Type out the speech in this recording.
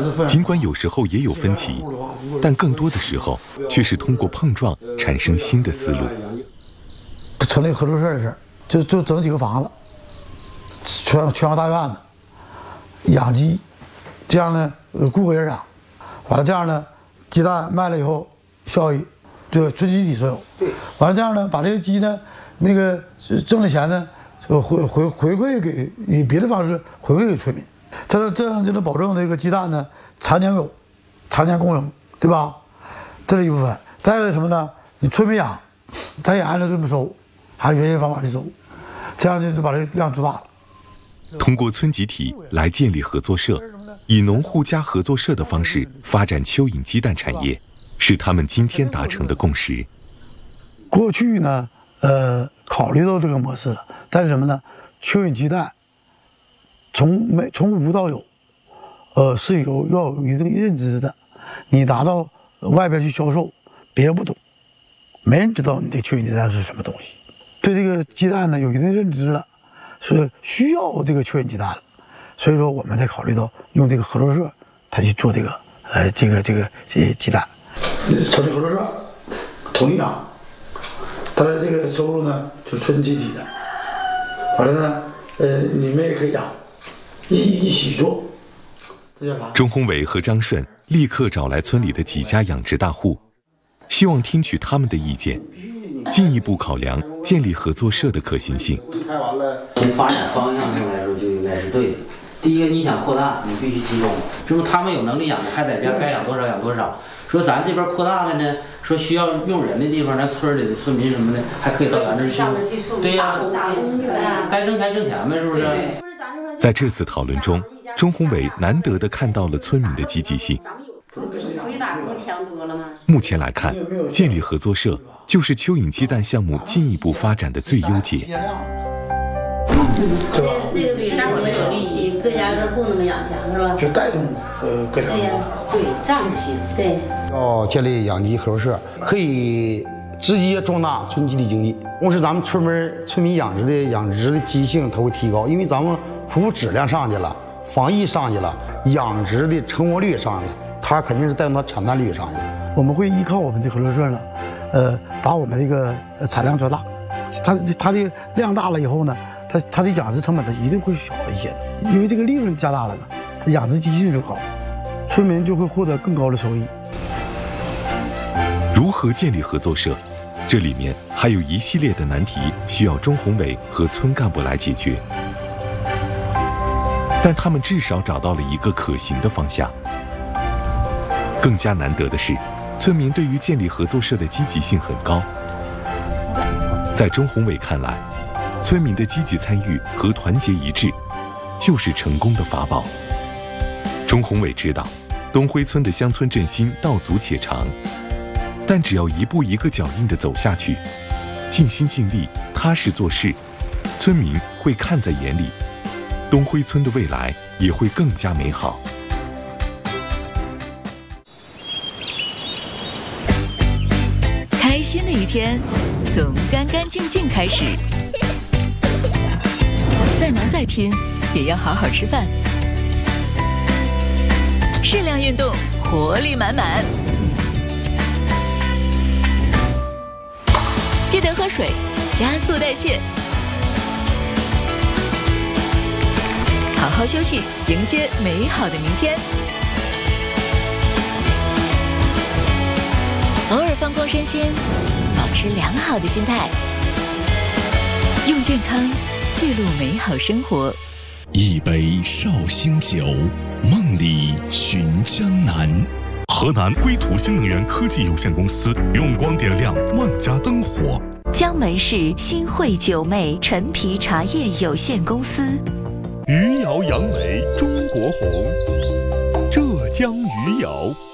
尽管有时候也有分歧，但更多的时候却是通过碰撞产生新的思路。 成立合作社的事儿，就整几个房子，全国大院子，养鸡，这样呢雇个人养，完了这样呢鸡蛋卖了以后效益对纯集体所有，完了这样呢把这个鸡呢那个挣的钱呢回馈给以别的方式回馈给村民，这样就能保证这个鸡蛋呢常年有，常年供应，对吧？这是一部分。再一个什么呢？你村民养，咱也按照这么收。还是原先方法去收，这样就把这个量做大了。 通过村集体来建立合作社，以农户加合作社的方式发展蚯蚓鸡蛋产业，是他们今天达成的共识。 过去呢，考虑到这个模式了，但是什么呢？蚯蚓鸡蛋从无到有，是要有一定认知的。你拿到外边去销售，别人不懂，没人知道你这蚯蚓鸡蛋是什么东西。对这个鸡蛋呢有一定认知了，是需要这个蚯蚓鸡蛋了，所以说我们才考虑到用这个合作社，他去做这个鸡蛋，成立合作社，统一养，但是这个收入呢就纯集体的，完了呢，你们也可以养，一起做。 钟宏伟和张顺立刻找来村里的几家养殖大户，希望听取他们的意见。进一步考量建立合作社的可行性。 从发展方向上来说，就应该是对的。第一个，你想扩大，你必须集中。之后他们有能力养的，还在家该养多少养多少。说咱这边扩大了呢，说需要用人的地方，咱村里的村民什么的，还可以到咱这儿去。对呀，该挣钱挣钱呗，是不是？ 在这次讨论中，钟宏伟难得地看到了村民的积极性。目前来看，建立合作社就是蚯蚓鸡蛋项目进一步发展的最优解。 这个比上次有利，比各家各户那么养强是吧？ 就带动各家。 对呀，对，这样行。对。 要建立养鸡合作社，可以直接壮大村集体经济，同时咱们村民养殖的积极性它会提高，因为咱们服务质量上去了，防疫上去了，养殖的成活率也上去了。它肯定是带动它产蛋率也上去了。 我们会依靠我们的合作社呢，把我们这个产量做大。它的量大了以后呢，它的养殖成本它一定会小一些的，因为这个利润加大了呢，它养殖积极性就高，村民就会获得更高的收益。 如何建立合作社？这里面还有一系列的难题需要钟宏伟和村干部来解决，但他们至少找到了一个可行的方向。更加难得的是，村民对于建立合作社的积极性很高。在钟宏伟看来，村民的积极参与和团结一致，就是成功的法宝。钟宏伟知道，东辉村的乡村振兴道阻且长，但只要一步一个脚印地走下去，尽心尽力、踏实做事，村民会看在眼里，东辉村的未来也会更加美好。 开心的一天从干干净净开始，再忙再拼也要好好吃饭，适量运动，活力满满。记得喝水，加速代谢，好好休息，迎接美好的明天。偶尔放空身心，保持良好的心态，用健康记录美好生活。 一杯绍兴酒，梦里寻江南。河南归途新能源科技有限公司用光点亮万家灯火。 江门市新汇九妹陈皮茶叶有限公司。 余姚杨梅中国红，浙江余姚。